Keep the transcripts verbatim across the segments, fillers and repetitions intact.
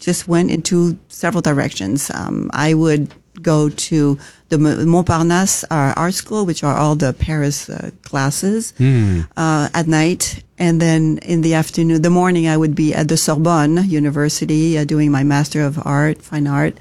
just went into several directions. Um, I would go to the Montparnasse uh, art school, which are all the Paris uh, classes, mm. uh, at night. And then in the afternoon, the morning, I would be at the Sorbonne University uh, doing my Master of Art, Fine Art.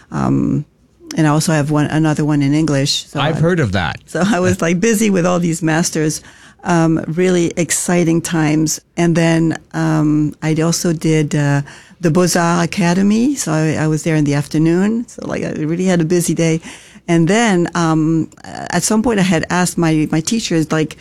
Um, and I also have one, another one in English. So I've I, heard of that. So I was like busy with all these masters, um, really exciting times. And then, um, I also did, uh, the Beaux-Arts Academy. So I, I was there in the afternoon. So like I really had a busy day. And then, um, at some point I had asked my, my teachers, like,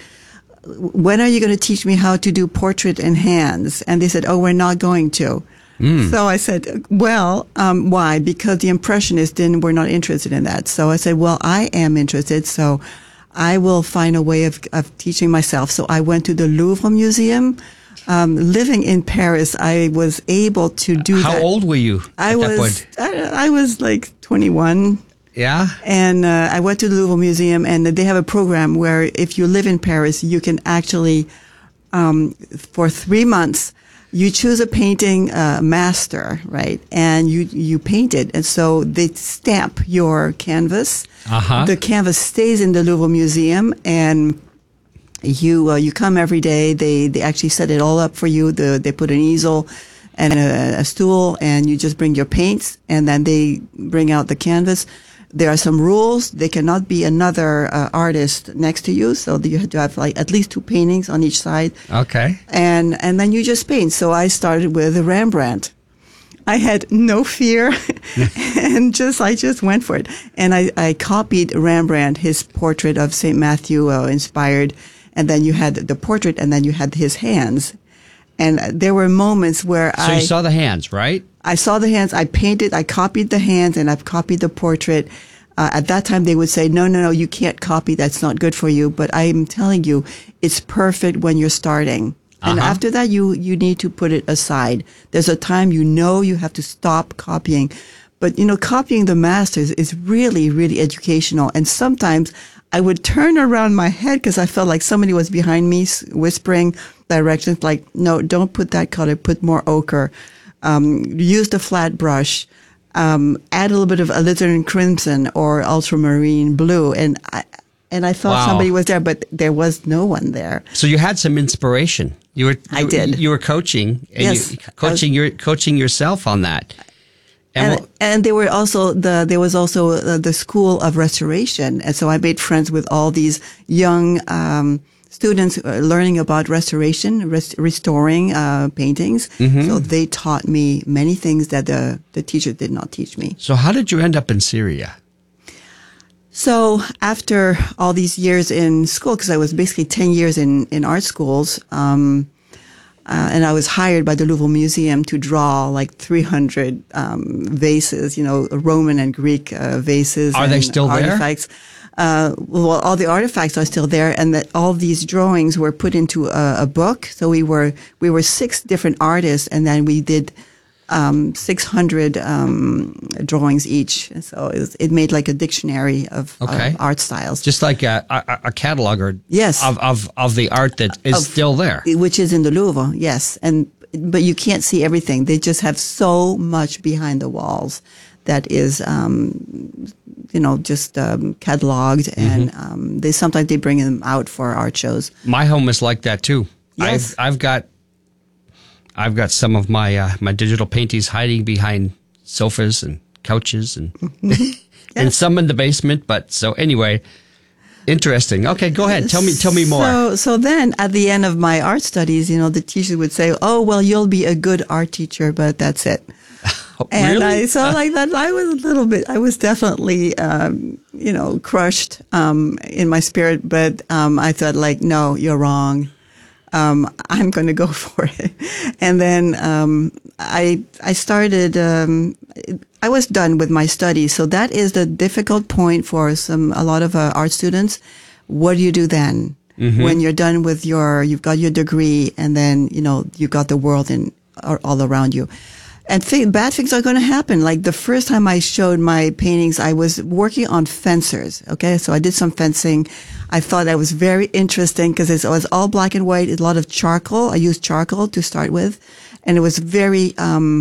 when are you going to teach me how to do portrait in hands? And they said, oh, we're not going to. Mm. So I said, well, um, why? Because the Impressionists didn't, were not interested in that. So I said, well, I am interested. So I will find a way of, of teaching myself. So I went to the Louvre Museum. Um, living in Paris, I was able to do How that. How old were you at I that was, point? I, I was like twenty-one. Yeah. And uh, I went to the Louvre Museum, and they have a program where if you live in Paris, you can actually, um, for three months, you choose a painting uh, master, right? And you you paint it, and so they stamp your canvas. Uh-huh. The canvas stays in the Louvre Museum, and you uh, you come every day. They they actually set it all up for you. The, they put an easel and a, a stool, and you just bring your paints, and then they bring out the canvas. There are some rules. There cannot be another uh, artist next to you, so you have to have like at least two paintings on each side. Okay. And and then you just paint. So I started with Rembrandt. I had no fear, and just I just went for it. And I, I copied Rembrandt, his portrait of Saint Matthew, uh, inspired. And then you had the portrait, and then you had his hands. And there were moments where so I... So you saw the hands, right? I saw the hands. I painted, I copied the hands, and I've copied the portrait. Uh, at that time, they would say, no, no, no, you can't copy. That's not good for you. But I'm telling you, it's perfect when you're starting. And uh-huh. after that, you, you need to put it aside. There's a time you know you have to stop copying. But, you know, copying the masters is really, really educational. And sometimes I would turn around my head because I felt like somebody was behind me whispering directions like, no, don't put that color, put more ochre. Um, use the flat brush. Um, add a little bit of alizarin crimson or ultramarine blue. And I, and I thought wow. somebody was there, but there was no one there. So you had some inspiration. You were, you, I did. You were coaching and yes, you, coaching was, your, coaching yourself on that. And, and, and there were also the, there was also uh, the School of Restoration. And so I made friends with all these young, um, students learning about restoration, rest, restoring, uh, paintings. Mm-hmm. So they taught me many things that the, the teacher did not teach me. So how did you end up in Syria? So after all these years in school, because I was basically ten years in, in art schools, um, Uh, and I was hired by the Louvre Museum to draw like three hundred um, vases, you know, Roman and Greek uh, vases. Are and they still artifacts. there? Uh, well, all the artifacts are still there, and that all these drawings were put into a, a book. So we were we were six different artists, and then we did um, six hundred um, drawings each. So it, was, it made like a dictionary of, okay. of art styles, just like a, a, a catalog or yes. of, of of the art that is of, still there, which is in the Louvre. Yes, and but you can't see everything. They just have so much behind the walls that is, um, you know, just um, cataloged, mm-hmm. and um, they sometimes they bring them out for art shows. My home is like that too. Yes. I've I've got I've got some of my uh, my digital paintings hiding behind sofas and couches and yes. and some in the basement. But so anyway, interesting. Okay, go ahead. Tell me tell me more. So so then at the end of my art studies, you know, the teacher would say, "Oh, well, you'll be a good art teacher, but that's it." Oh, and really? I so like that. I was a little bit. I was definitely, um, you know, crushed um, in my spirit. But um, I thought, like, no, you're wrong. Um, I'm going to go for it. And then um, I I started. Um, I was done with my studies, so that is the difficult point for some a lot of uh, art students. What do you do then mm-hmm. when you're done with your? You've got your degree, and then you know you've got the world in all around you. And th- bad things are going to happen. Like the first time I showed my paintings, I was working on fencers. Okay. So I did some fencing. I thought that was very interesting because it was all black and white, a lot of charcoal. I used charcoal to start with. And it was very, um,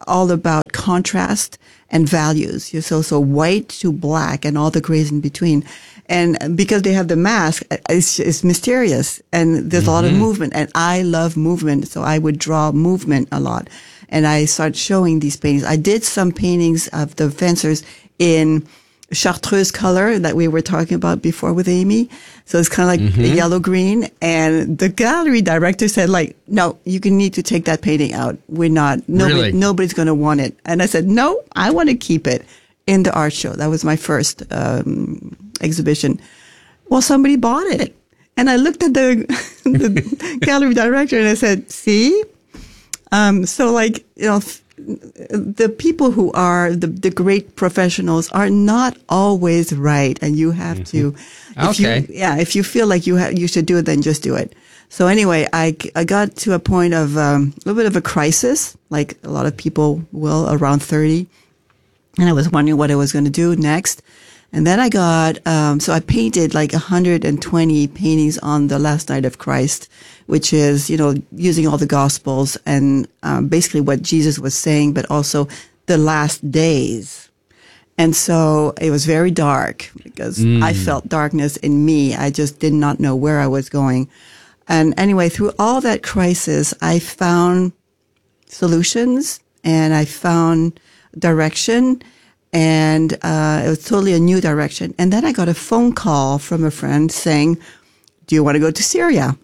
all about contrast and values. So, so white to black and all the grays in between. And because they have the mask, it's, it's mysterious and there's mm-hmm. a lot of movement. And I love movement, so I would draw movement a lot. And I started showing these paintings. I did some paintings of the fencers in chartreuse color that we were talking about before with Amy. So it's kind of like mm-hmm. yellow green. And the gallery director said, like, no, you can need to take that painting out. We're not, nobody, really? nobody's going to want it. And I said, no, I want to keep it in the art show. That was my first um, exhibition. Well, somebody bought it. And I looked at the, the gallery director and I said, see? Um, so like, you know, the people who are the, the great professionals are not always right, and you have mm-hmm. to. If okay. You, yeah, if you feel like you ha- you should do it, then just do it. So anyway, I I got to a point of um, a little bit of a crisis, like a lot of people will around thirty, and I was wondering what I was going to do next. And then I got, um, so I painted like one hundred twenty paintings on the last night of Christ, which is, you know, using all the Gospels and um, basically what Jesus was saying, but also the last days. And so it was very dark because mm. I felt darkness in me. I just did not know where I was going. And anyway, through all that crisis, I found solutions and I found direction. And uh, it was totally a new direction. And then I got a phone call from a friend saying, do you want to go to Syria?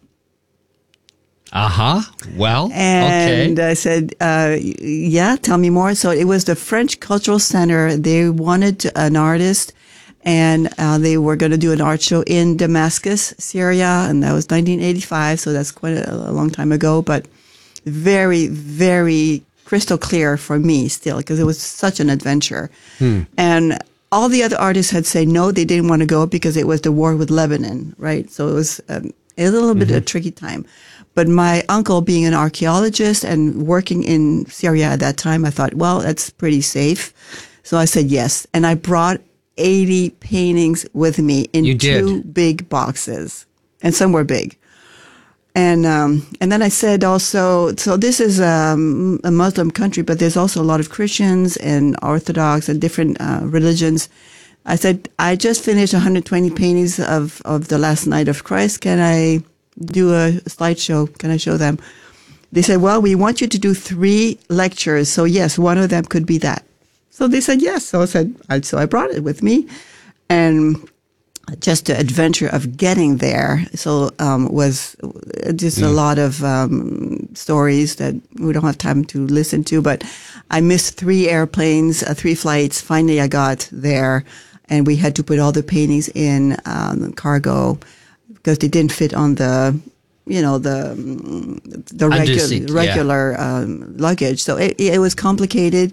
Uh-huh. Well, and okay. I said, uh, yeah, tell me more. So it was the French Cultural Center. They wanted an artist, and uh, they were going to do an art show in Damascus, Syria. And that was nineteen eighty-five, so that's quite a, a long time ago. But very, very crystal clear for me still, because it was such an adventure. Hmm. And all the other artists had said no, they didn't want to go because it was the war with Lebanon, right? So it was um, a little bit mm-hmm. of a tricky time. But my uncle, being an archaeologist and working in Syria at that time, I thought, well, that's pretty safe. So I said yes. And I brought eighty paintings with me in you two did. big boxes. And some were big. And um, and then I said also, so this is um, a Muslim country, but there's also a lot of Christians and Orthodox and different uh, religions. I said, I just finished one hundred twenty paintings of, of the last night of Christ. Can I do a slideshow? Can I show them? They said, well, we want you to do three lectures. So yes, one of them could be that. So they said yes. So I said, I, so I brought it with me. And just the adventure of getting there. So, um, was just mm. a lot of, um, stories that we don't have time to listen to, but I missed three airplanes, uh, three flights. Finally, I got there and we had to put all the paintings in, um, cargo because they didn't fit on the, you know, the, the regu- regular, yeah. um, luggage. So it, it was complicated.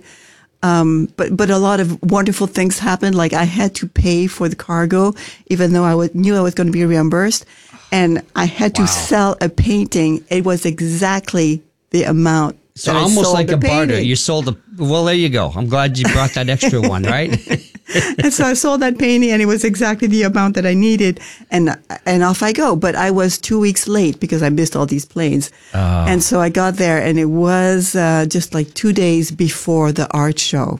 Um, but, but a lot of wonderful things happened. Like I had to pay for the cargo, even though I was, knew I was going to be reimbursed. And I had to wow. sell a painting. It was exactly the amount. So almost like a barter. You sold a, well, there you go. I'm glad you brought that extra one, right? And so I sold that painting and it was exactly the amount that I needed. And, and off I go. But I was two weeks late because I missed all these planes. Oh. And so I got there and it was, uh, just like two days before the art show.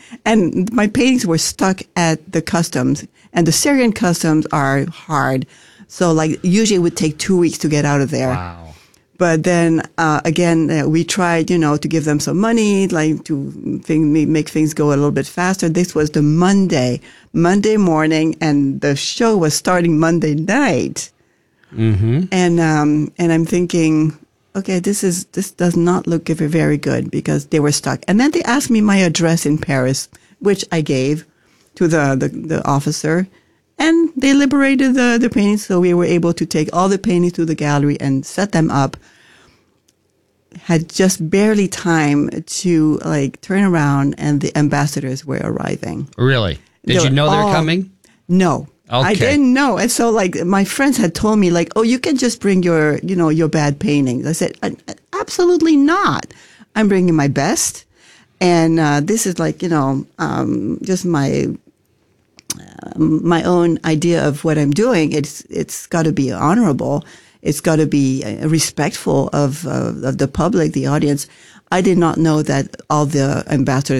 And my paintings were stuck at the customs, and the Syrian customs are hard. So like usually it would take two weeks to get out of there. Wow. But then, uh, again, uh, we tried, you know, to give them some money, like to thing, make things go a little bit faster. This was the Monday, Monday morning, and the show was starting Monday night. Mm-hmm. And, um, and I'm thinking, okay, this is, this does not look very good because they were stuck. And then they asked me my address in Paris, which I gave to the, the, the officer. And they liberated the, the paintings, so we were able to take all the paintings to the gallery and set them up. Had just barely time to like turn around, and the ambassadors were arriving. Really? Did they you know they're coming? No. Okay. I didn't know. And so like my friends had told me like, oh, you can just bring your, you know, your bad paintings. I said, absolutely not. I'm bringing my best. And uh, this is like, you know, um, just my... Um, my own idea of what I'm doing. It's it's got to be honorable. It's got to be uh, respectful of uh, of the public, the audience. I did not know that all the ambassadors